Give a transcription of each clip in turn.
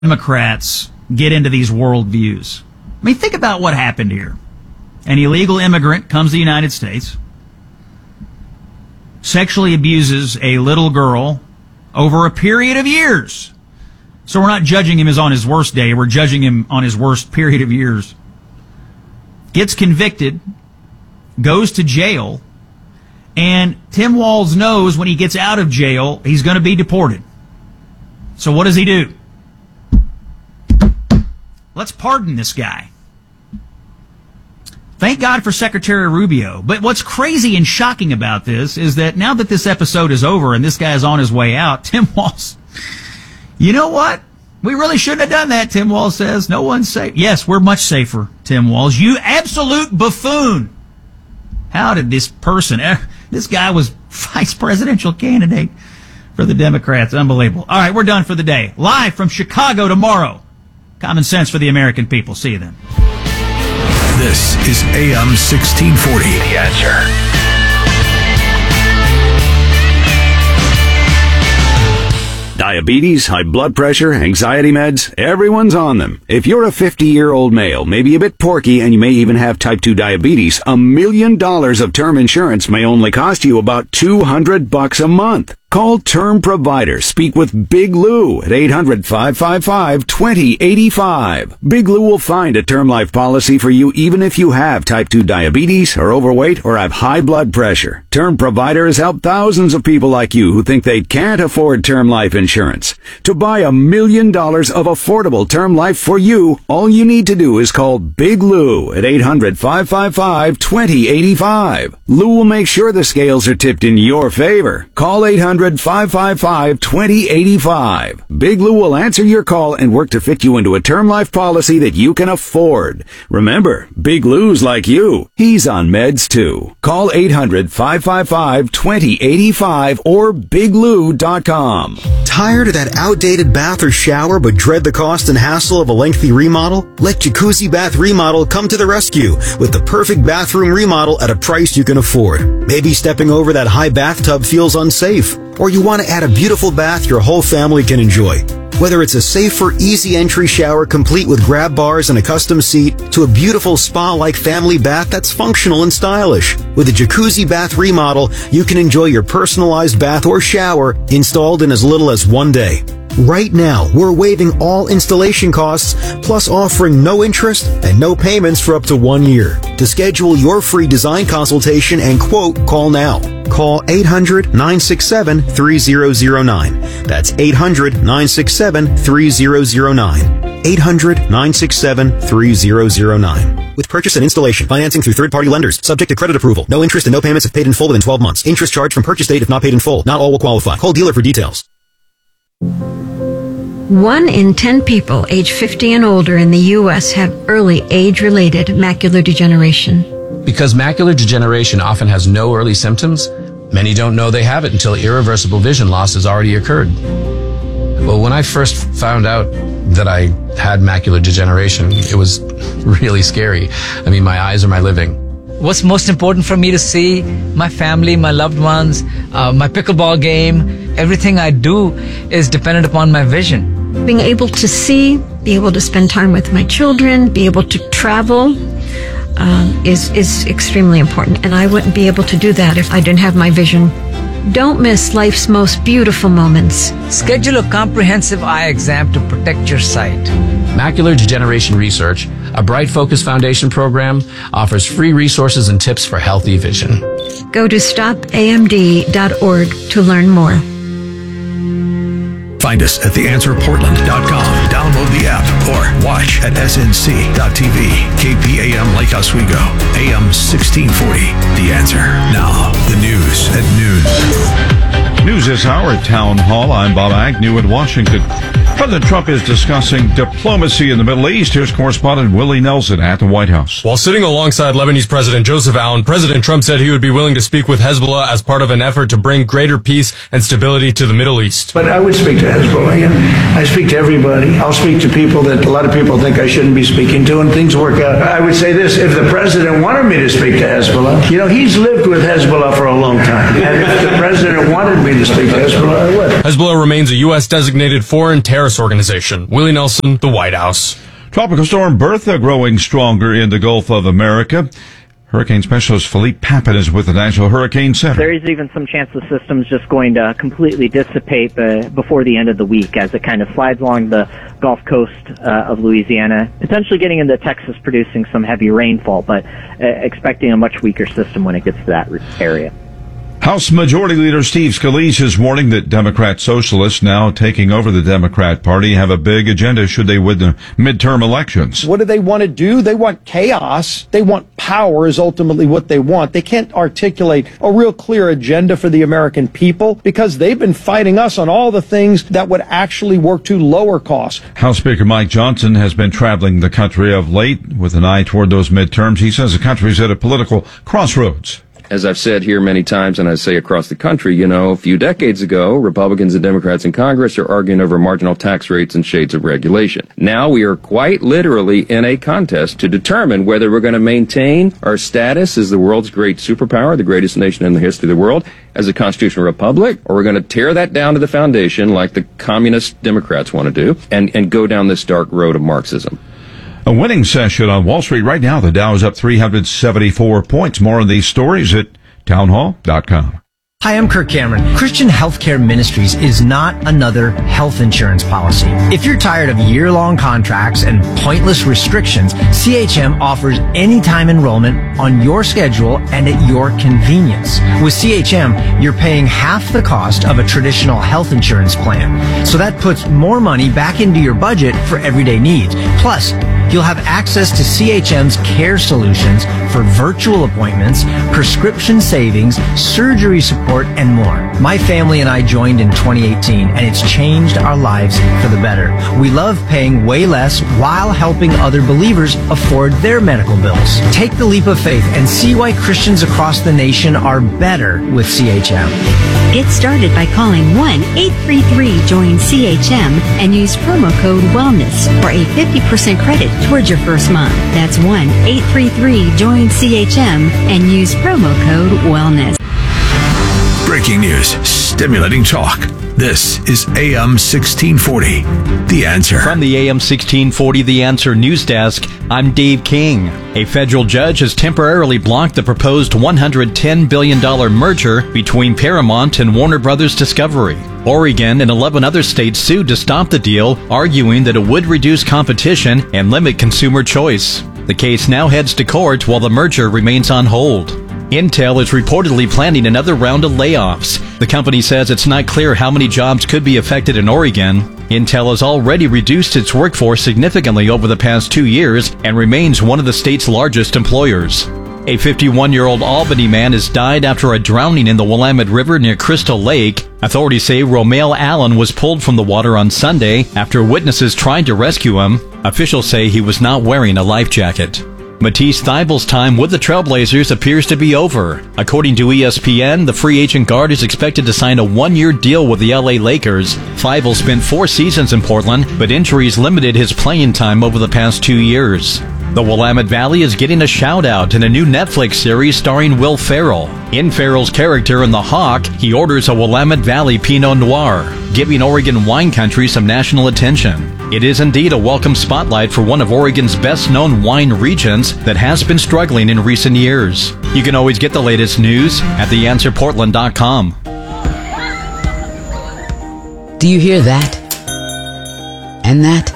Democrats get into these worldviews. I mean, think about what happened here. An illegal immigrant comes to the United States, sexually abuses a little girl over a period of years. So we're not judging him as on his worst day. We're judging him on his worst period of years. Gets convicted, goes to jail, and Tim Walz knows when he gets out of jail, he's going to be deported. So what does he do? Let's pardon this guy. Thank God for Secretary Rubio. But what's crazy and shocking about this is that now that this episode is over and this guy is on his way out, Tim Walz, you know what? We really shouldn't have done that, Tim Walz says. No one's safe. Yes, we're much safer, Tim Walz. You absolute buffoon. How did this person, this guy was vice presidential candidate for the Democrats. Unbelievable. All right, we're done for the day. Live from Chicago tomorrow. Common sense for the American people. See you then. This is AM 1640. The Answer. Diabetes, high blood pressure, anxiety meds, everyone's on them. If you're a 50-year-old male, maybe a bit porky, and you may even have type 2 diabetes, $1 million of term insurance may only cost you about $200 a month. Call Term Provider. Speak with Big Lou at 800-555-2085. Big Lou will find a term life policy for you even if you have type 2 diabetes, are overweight, or have high blood pressure. Term Provider has helped thousands of people like you who think they can't afford term life insurance. To buy $1 million of affordable term life for you, all you need to do is call Big Lou at 800-555-2085. Lou will make sure the scales are tipped in your favor. Call 800-555-2085. Big Lou will answer your call and work to fit you into a term life policy that you can afford. Remember, Big Lou's like you. He's on meds too. Call 800-555-2085 or biglou.com. Tired of that outdated bath or shower but dread the cost and hassle of a lengthy remodel? Let Jacuzzi Bath Remodel come to the rescue with the perfect bathroom remodel at a price you can afford. Maybe stepping over that high bathtub feels unsafe, or you want to add a beautiful bath your whole family can enjoy. Whether it's a safer, easy entry shower complete with grab bars and a custom seat, to a beautiful spa-like family bath that's functional and stylish. With a Jacuzzi Bath Remodel, you can enjoy your personalized bath or shower installed in as little as 1 day. Right now, we're waiving all installation costs, plus offering no interest and no payments for up to 1 year. To schedule your free design consultation and quote, call now. Call 800-967-3009. That's 800-967-3009. 800-967-3009. With purchase and installation, financing through third-party lenders, subject to credit approval. No interest and no payments if paid in full within 12 months. Interest charged from purchase date if not paid in full. Not all will qualify. Call dealer for details. 1 in 10 people age 50 and older in the U.S. have early age-related macular degeneration. Because macular degeneration often has no early symptoms, many don't know they have it until irreversible vision loss has already occurred. Well, when I first found out that I had macular degeneration, it was really scary. I mean, my eyes are my living. What's most important for me to see my family, my loved ones, my pickleball game, everything I do is dependent upon my vision. Being able to see, be able to spend time with my children, be able to travel is extremely important. And I wouldn't be able to do that if I didn't have my vision. Don't miss life's most beautiful moments. Schedule a comprehensive eye exam to protect your sight. Macular Degeneration Research, a Bright Focus Foundation program, offers free resources and tips for healthy vision. Go to stopamd.org to learn more. Find us at theanswerportland.com. Download the app or watch at snc.tv. KPAM Lake Oswego. AM 1640. The Answer. Now, the news at noon. News this hour at Town Hall. I'm Bob Agnew in Washington. President Trump is discussing diplomacy in the Middle East. Here's correspondent Willie Nelson at the White House. While sitting alongside Lebanese President Joseph Aoun, President Trump said he would be willing to speak with Hezbollah as part of an effort to bring greater peace and stability to the Middle East. But I would speak to Hezbollah, and I speak to everybody. I'll speak to people that a lot of people think I shouldn't be speaking to, and things work out. I would say this, if the president wanted me to speak to Hezbollah, he's lived with Hezbollah for a long time. And if the president wanted me to speak to Hezbollah, I would. Hezbollah remains a U.S. designated foreign terrorist Terrorist Organization. Willie Nelson, the White House. Tropical storm Bertha growing stronger in the Gulf of America. Hurricane specialist Philippe Papin is with the National Hurricane Center. There is even some chance the system's just going to completely dissipate before the end of the week as it kind of slides along the Gulf Coast of Louisiana, potentially getting into Texas, producing some heavy rainfall, but expecting a much weaker system when it gets to that area. House Majority Leader Steve Scalise is warning that Democrat socialists now taking over the Democrat Party have a big agenda should they win the midterm elections. What do they want to do? They want chaos. They want power is ultimately what they want. They can't articulate a real clear agenda for the American people because they've been fighting us on all the things that would actually work to lower costs. House Speaker Mike Johnson has been traveling the country of late with an eye toward those midterms. He says the country's at a political crossroads. As I've said here many times, and I say across the country, a few decades ago, Republicans and Democrats in Congress are arguing over marginal tax rates and shades of regulation. Now we are quite literally in a contest to determine whether we're going to maintain our status as the world's great superpower, the greatest nation in the history of the world, as a constitutional republic, or we're going to tear that down to the foundation like the communist Democrats want to do and go down this dark road of Marxism. A winning session on Wall Street right now. The Dow is up 374 points. More on these stories at townhall.com. Hi, I'm Kirk Cameron. Christian Healthcare Ministries is not another health insurance policy. If you're tired of year-long contracts and pointless restrictions, CHM offers anytime enrollment on your schedule and at your convenience. With CHM, you're paying half the cost of a traditional health insurance plan. So that puts more money back into your budget for everyday needs. Plus, you'll have access to CHM's care solutions for virtual appointments, prescription savings, surgery support, and more. My family and I joined in 2018, and it's changed our lives for the better. We love paying way less while helping other believers afford their medical bills. Take the leap of faith and see why Christians across the nation are better with CHM. Get started by calling 1-833-JOIN-CHM and use promo code WELLNESS for a 50% credit towards your first month. That's 1-833-JOIN-CHM and use promo code WELLNESS. Breaking news, stimulating talk. This is AM 1640, The Answer. From the AM 1640 The Answer news desk, I'm Dave King. A federal judge has temporarily blocked the proposed $110 billion merger between Paramount and Warner Brothers Discovery. Oregon and 11 other states sued to stop the deal, arguing that it would reduce competition and limit consumer choice. The case now heads to court while the merger remains on hold. Intel is reportedly planning another round of layoffs. The company says it's not clear how many jobs could be affected in Oregon. Intel has already reduced its workforce significantly over the past 2 years and remains one of the state's largest employers. A 51-year-old Albany man has died after a drowning in the Willamette River near Crystal Lake. Authorities say Romale Allen was pulled from the water on Sunday after witnesses tried to rescue him. Officials say he was not wearing a life jacket. Matisse Thybulle's time with the Trailblazers appears to be over. According to ESPN, the free agent guard is expected to sign a one-year deal with the LA Lakers. Thybulle spent 4 seasons in Portland, but injuries limited his playing time over the past 2 years. The Willamette Valley is getting a shout-out in a new Netflix series starring Will Ferrell. In Ferrell's character in The Hawk, he orders a Willamette Valley Pinot Noir, giving Oregon wine country some national attention. It is indeed a welcome spotlight for one of Oregon's best-known wine regions that has been struggling in recent years. You can always get the latest news at theanswerportland.com. Do you hear that? And that?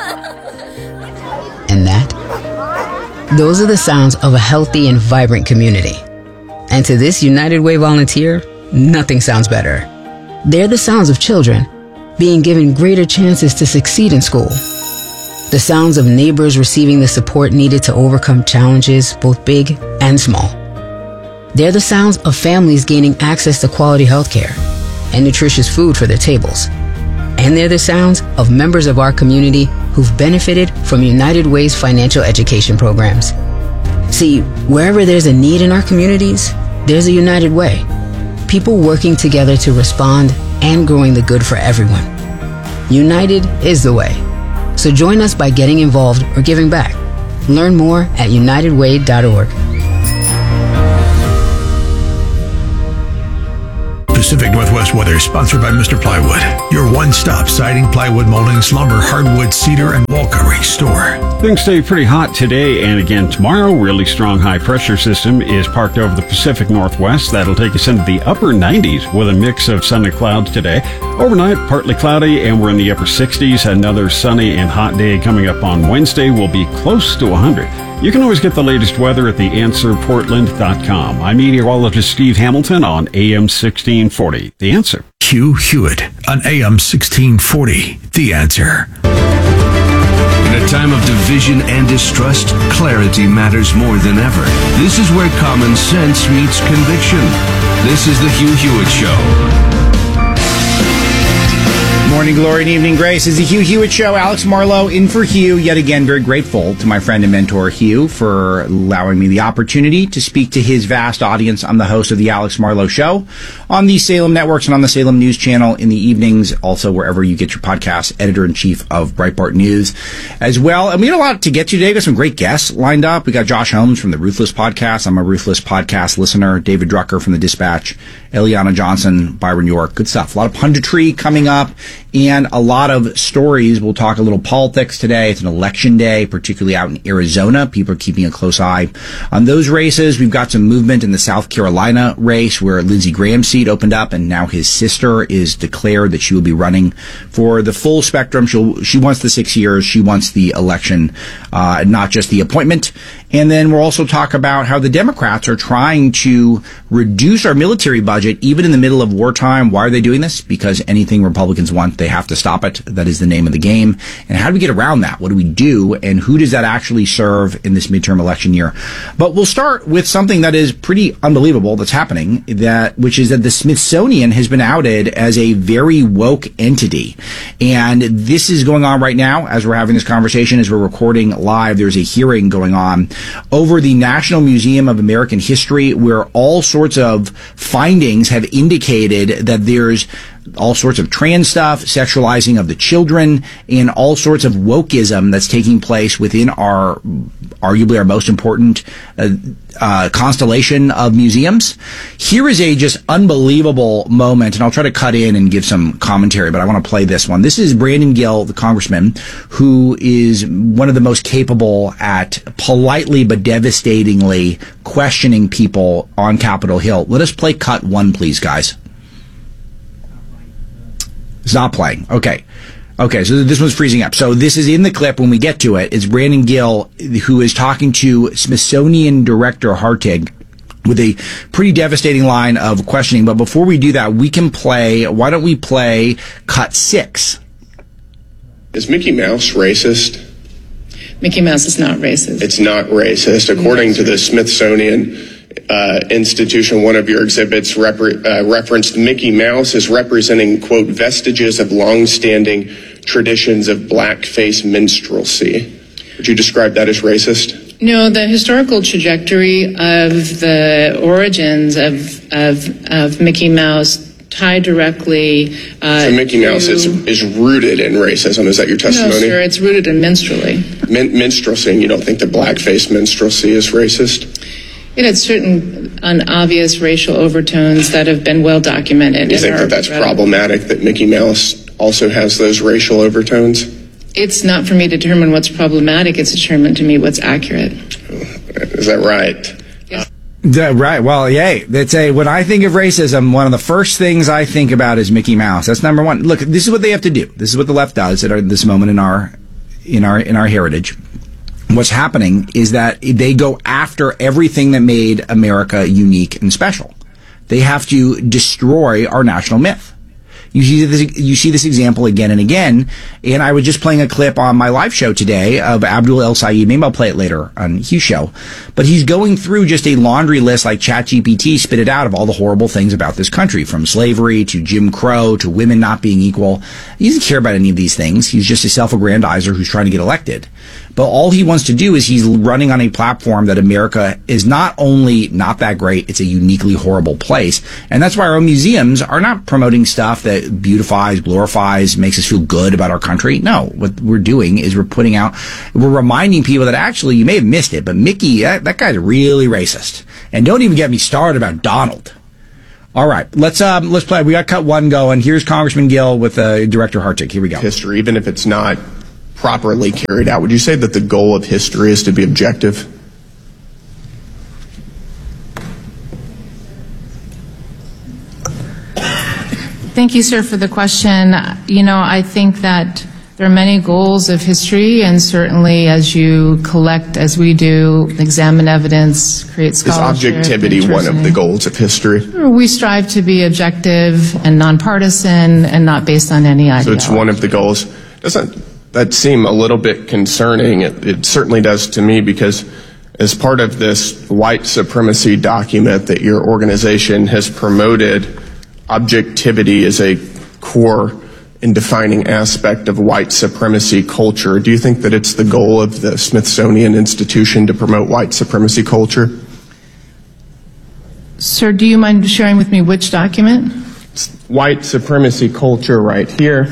And that? Those are the sounds of a healthy and vibrant community. And to this United Way volunteer, nothing sounds better. They're the sounds of children being given greater chances to succeed in school. The sounds of neighbors receiving the support needed to overcome challenges, both big and small. They're the sounds of families gaining access to quality health care and nutritious food for their tables. And they're the sounds of members of our community who've benefited from United Way's financial education programs. See, wherever there's a need in our communities, there's a United Way. People working together to respond and growing the good for everyone. United is the way. So join us by getting involved or giving back. Learn more at unitedway.org. Pacific Northwest weather, sponsored by Mr. Plywood, your one-stop siding, plywood, moldings, lumber, hardwood, cedar, and wall covering store. Things stay pretty hot today and again tomorrow. Really strong high-pressure system is parked over the Pacific Northwest. That'll take us into the upper 90s with a mix of sun and clouds today. Overnight, partly cloudy, and we're in the upper 60s. Another sunny and hot day coming up on Wednesday. Will be close to 100. You can always get the latest weather at theanswerportland.com. I'm meteorologist Steve Hamilton on AM 1640. The Answer. Hugh Hewitt on AM 1640. The Answer. In a time of division and distrust, clarity matters more than ever. This is where common sense meets conviction. This is the Hugh Hewitt Show. Morning glory and evening grace is the Hugh Hewitt Show. Alex Marlowe in for Hugh. Yet again, very grateful to my friend and mentor Hugh for allowing me the opportunity to speak to his vast audience. I'm the host of the Alex Marlowe Show on the Salem Networks and on the Salem News Channel in the evenings. Also, wherever you get your podcasts, editor-in-chief of Breitbart News as well. And we had a lot to get to today. We got some great guests lined up. We got Josh Holmes from the Ruthless Podcast. I'm a Ruthless Podcast listener. David Drucker from the Dispatch. Eliana Johnson, Byron York. Good stuff. A lot of punditry coming up and a lot of stories. We'll talk a little politics today. It's an election day, particularly out in Arizona. People are keeping a close eye on those races. We've got some movement in the South Carolina race where Lindsey Graham's seat opened up, and now his sister is declared that she will be running for the full spectrum. She wants the 6 years. She wants the election, not just the appointment. And then we'll also talk about how the Democrats are trying to reduce our military budget, even in the middle of wartime. Why are they doing this? Because anything Republicans want, they have to stop it. That is the name of the game. And how do we get around that? What do we do? And who does that actually serve in this midterm election year? But we'll start with something that is pretty unbelievable that's happening, which is that the Smithsonian has been outed as a very woke entity. And this is going on right now as we're having this conversation, as we're recording live. There's a hearing going on over the National Museum of American History, where all sorts of findings have indicated that there's all sorts of trans stuff, sexualizing of the children, and all sorts of wokeism that's taking place within arguably our most important constellation of museums. Here is a just unbelievable moment, and I'll try to cut in and give some commentary, but I want to play this one. This is Brandon Gill, the congressman, who is one of the most capable at politely but devastatingly questioning people on Capitol Hill. Let us play cut one, please, guys. It's not playing. Okay, so this one's freezing up. So this is in the clip when we get to it. It's Brandon Gill, who is talking to Smithsonian Director Hartig with a pretty devastating line of questioning. But before we do that, why don't we play cut 6? Is Mickey Mouse racist? Mickey Mouse is not racist. It's not racist. According to the Smithsonian institution, one of your exhibits referenced Mickey Mouse as representing, quote, vestiges of long-standing traditions of blackface minstrelsy. Would you describe that as racist? No, the historical trajectory of the origins of Mickey Mouse tie directly so Mickey Mouse is rooted in racism. Is that your testimony? No, sir, it's rooted in minstrelsy. Minstrelsy, and you don't think that blackface minstrelsy is racist? It had certain unobvious racial overtones that have been well documented. You think that that's problematic, that Mickey Mouse also has those racial overtones? It's not for me to determine what's problematic. It's determined to me what's accurate. Is that right? Yes. Right. Well, yay. When I think of racism, one of the first things I think about is Mickey Mouse. That's number one. Look, this is what they have to do. This is what the left does at this moment in our heritage. What's happening is that they go after everything that made America unique and special. They have to destroy our national myth. You see this example again and again. And I was just playing a clip on my live show today of Abdul El Sayed. Maybe I'll play it later on Hugh's show. But he's going through just a laundry list like ChatGPT spit it out of all the horrible things about this country, from slavery to Jim Crow to women not being equal. He doesn't care about any of these things. He's just a self-aggrandizer who's trying to get elected. But all he wants to do is he's running on a platform that America is not only not that great, it's a uniquely horrible place. And that's why our own museums are not promoting stuff that beautifies, glorifies, makes us feel good about our country. No, what we're doing is we're reminding people that actually, you may have missed it, but Mickey, that guy's really racist. And don't even get me started about Donald. All right, let's play. We got cut one going. Here's Congressman Gill with Director Hartig. Here we go. History, even if it's not properly carried out, would you say that the goal of history is to be objective? Thank you, sir, for the question. I think that there are many goals of history, and certainly as you collect, as we do, examine evidence, create scholarship. Is objectivity one of the goals of history? We strive to be objective and nonpartisan and not based on any ideology. So it's one of the goals. Doesn't that seem a little bit concerning? It certainly does to me, because as part of this white supremacy document that your organization has promoted, objectivity is a core and defining aspect of white supremacy culture. Do you think that it's the goal of the Smithsonian Institution to promote white supremacy culture? Sir, do you mind sharing with me which document? White supremacy culture right here.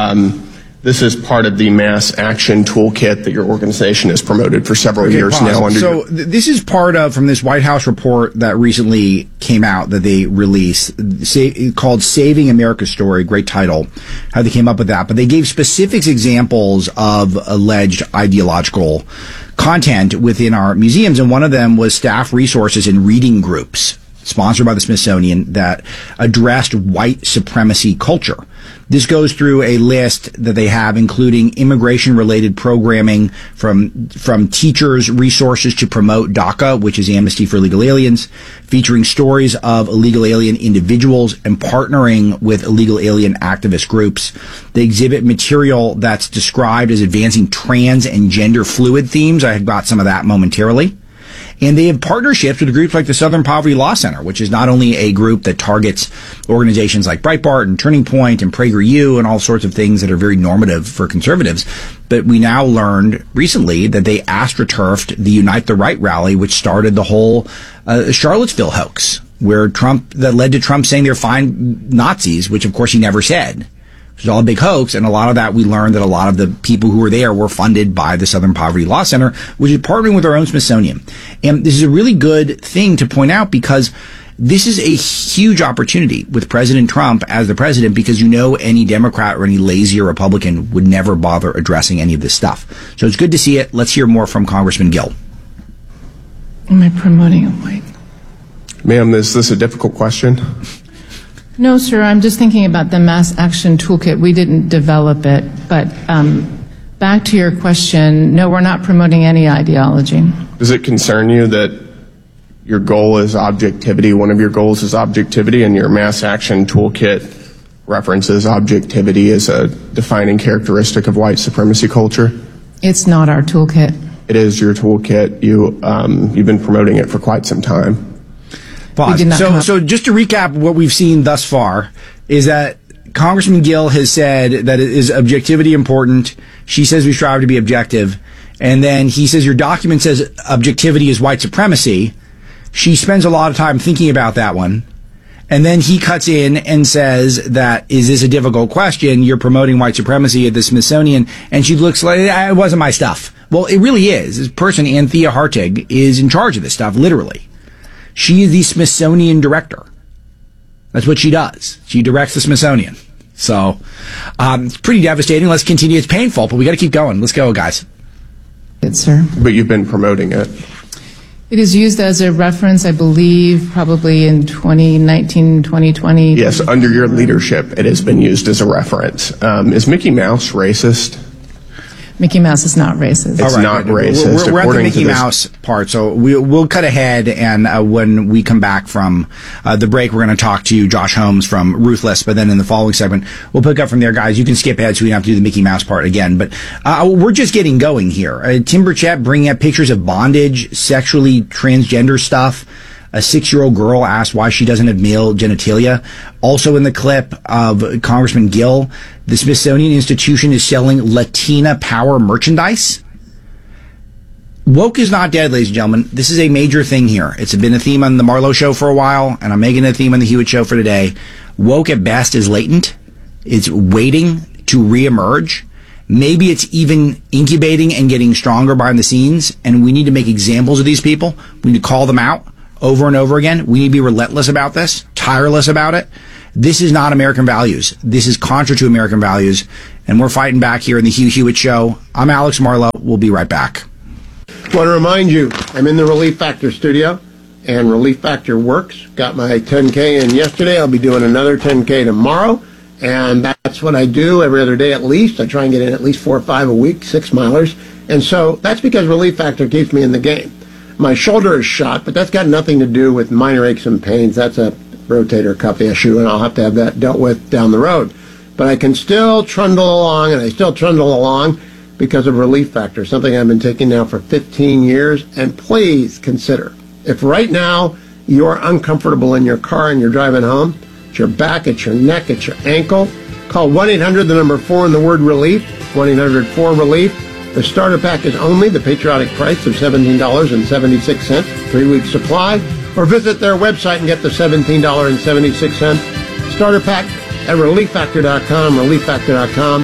This is part of the mass action toolkit that your organization has promoted for several years now. This is part of, from this White House report that recently came out that they released, called Saving America's Story. Great title, how they came up with that. But they gave specific examples of alleged ideological content within our museums, and one of them was staff resources and reading groups sponsored by the Smithsonian that addressed white supremacy culture. This goes through a list that they have, including immigration-related programming from teachers' resources to promote DACA, which is Amnesty for Illegal Aliens, featuring stories of illegal alien individuals and partnering with illegal alien activist groups. They exhibit material that's described as advancing trans and gender fluid themes. I had got some of that momentarily. And they have partnerships with groups like the Southern Poverty Law Center, which is not only a group that targets organizations like Breitbart and Turning Point and PragerU and all sorts of things that are very normative for conservatives, but we now learned recently that they astroturfed the Unite the Right rally, which started the whole Charlottesville hoax, that led to Trump saying they're fine Nazis, which of course he never said. It was all a big hoax, and a lot of that we learned that a lot of the people who were there were funded by the Southern Poverty Law Center, which is partnering with our own Smithsonian. And this is a really good thing to point out, because this is a huge opportunity with President Trump as the president, because any Democrat or any lazy Republican would never bother addressing any of this stuff. So it's good to see it. Let's hear more from Congressman Gill. Am I promoting a white? Ma'am, is this a difficult question? No, sir. I'm just thinking about the mass action toolkit. We didn't develop it. But back to your question, no, we're not promoting any ideology. Does it concern you that your goal is objectivity? One of your goals is objectivity, and your mass action toolkit references objectivity as a defining characteristic of white supremacy culture? It's not our toolkit. It is your toolkit. You've been promoting it for quite some time. Pause. So just to recap what we've seen thus far is that Congressman Gill has said that is objectivity important. She says we strive to be objective. And then he says your document says objectivity is white supremacy. She spends a lot of time thinking about that one. And then he cuts in and says that, is this a difficult question? You're promoting white supremacy at the Smithsonian. And she looks like, it wasn't my stuff. Well, it really is. This person, Anthea Hartig, is in charge of this stuff, literally. She is the Smithsonian director. That's what she does. She directs the Smithsonian. So, it's pretty devastating. Let's continue. It's painful, but we got to keep going. Let's go, guys. Yes, sir. But you've been promoting it. It is used as a reference, I believe, probably in 2019, 2020. Yes, under your leadership, it has been used as a reference. Is Mickey Mouse racist? Mickey Mouse is not racist. It's not racist. We're at the Mickey Mouse part, so we'll cut ahead, and when we come back from the break, we're going to talk to Josh Holmes from Ruthless, but then in the following segment, we'll pick up from there, guys. You can skip ahead so we don't have to do the Mickey Mouse part again, but we're just getting going here. Tim Burchett bringing up pictures of bondage, sexually transgender stuff. A 6-year-old girl asked why she doesn't have male genitalia. Also in the clip of Congressman Gill, the Smithsonian Institution is selling Latina power merchandise. Woke is not dead, ladies and gentlemen. This is a major thing here. It's been a theme on the Marlowe Show for a while, and I'm making it a theme on the Hewitt Show for today. Woke at best is latent. It's waiting to reemerge. Maybe it's even incubating and getting stronger behind the scenes, and we need to make examples of these people. We need to call them out. over and over again. We need to be relentless about this, tireless about it. This is not American values. This is contrary to American values, and we're fighting back here in the Hugh Hewitt Show. I'm Alex Marlow. We'll be right back. I want to remind you, I'm in the Relief Factor studio, and Relief Factor works. Got my 10K in yesterday. I'll be doing another 10K tomorrow, and that's what I do every other day at least. I try and get in at least 4 or 5 a week, 6 milers, and so that's because Relief Factor keeps me in the game. My shoulder is shot, but that's got nothing to do with minor aches and pains. That's a rotator cuff issue, and I'll have to have that dealt with down the road. But I can still trundle along, and I still trundle along because of Relief Factor, something I've been taking now for 15 years. And please consider, if right now you're uncomfortable in your car and you're driving home, it's your back, it's your neck, it's your ankle, call 1-800, the number 4 and the word relief, 1-800-4-RELIEF. The starter pack is only the patriotic price of $17.76, 3-week supply, or visit their website and get the $17.76 starter pack at relieffactor.com, relieffactor.com.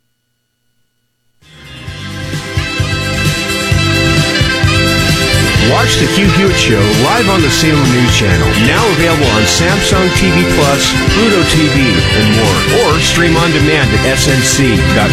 Watch the Hugh Hewitt Show live on the Salem News Channel. Now available on Samsung TV Plus, Pluto TV, and more. Or stream on demand at snc.com.